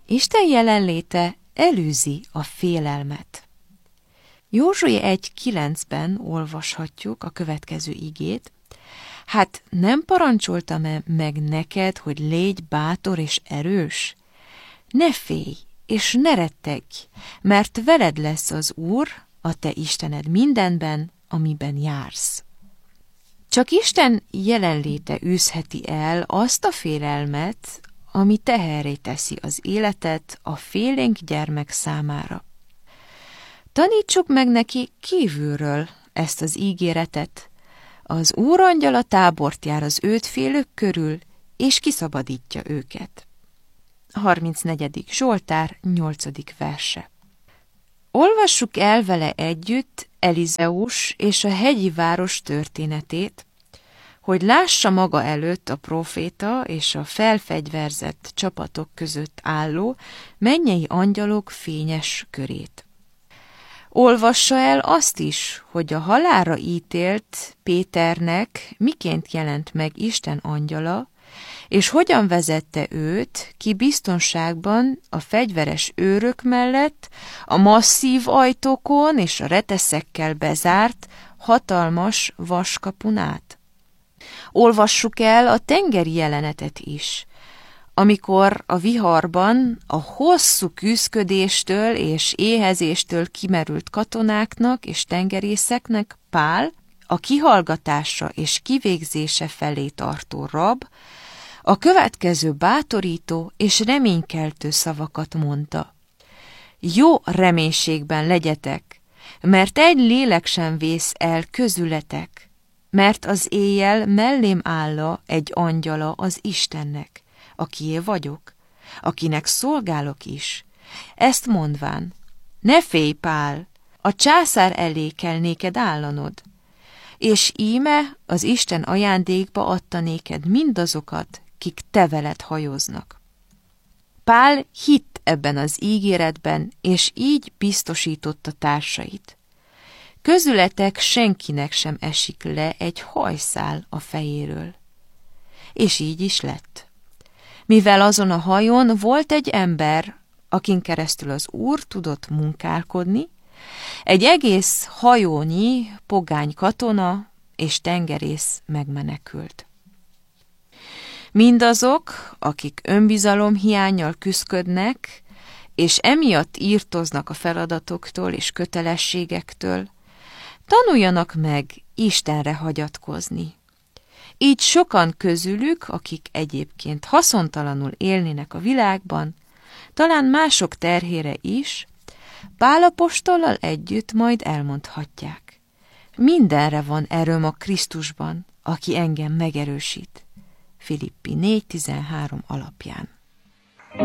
Isten jelenléte előzi a félelmet. Józsué 1:9-ben olvashatjuk a következő igét. Hát nem parancsoltam-e meg neked, hogy légy bátor és erős? Ne félj, és ne rettegj, mert veled lesz az Úr, a te Istened mindenben, amiben jársz. Csak Isten jelenléte űzheti el azt a félelmet, ami teherré teszi az életet a félénk gyermek számára. Tanítsuk meg neki kívülről ezt az ígéretet. Az Úr angyala tábort jár az őt félők körül, és kiszabadítja őket. 34. Zsoltár 8. verse. Olvassuk el vele együtt Elizeus és a hegyi város történetét, hogy lássa maga előtt a próféta és a felfegyverzett csapatok között álló mennyei angyalok fényes körét. Olvassa el azt is, hogy a halálra ítélt Péternek miként jelent meg Isten angyala, és hogyan vezette őt ki biztonságban a fegyveres őrök mellett, a masszív ajtókon és a reteszekkel bezárt, hatalmas vaskapun át. Olvassuk el a tengeri jelenetet is, amikor a viharban a hosszú küszködéstől és éhezéstől kimerült katonáknak és tengerészeknek Pál, a kihallgatása és kivégzése felé tartó rab, a következő bátorító és reménykeltő szavakat mondta. Jó reménységben legyetek, mert egy lélek sem vész el közületek, mert az éjjel mellém álla egy angyala az Istennek, akié vagyok, akinek szolgálok is. Ezt mondván, ne félj, Pál, a császár elé kell néked állanod, és íme az Isten ajándékba adta néked mindazokat, kik te veled hajóznak. Pál hitt ebben az ígéretben, és így biztosította társait. Közületek senkinek sem esik le egy hajszál a fejéről. És így is lett. Mivel azon a hajón volt egy ember, akin keresztül az Úr tudott munkálkodni, egy egész hajónyi pogány katona és tengerész megmenekült. Mindazok, akik önbizalomhiánnyal küszködnek, és emiatt írtoznak a feladatoktól és kötelességektől, tanuljanak meg Istenre hagyatkozni. Így sokan közülük, akik egyébként haszontalanul élnének a világban, talán mások terhére is, Pál apostollal együtt majd elmondhatják. Mindenre van erőm a Krisztusban, aki engem megerősít. Filippi 4:13 alapján.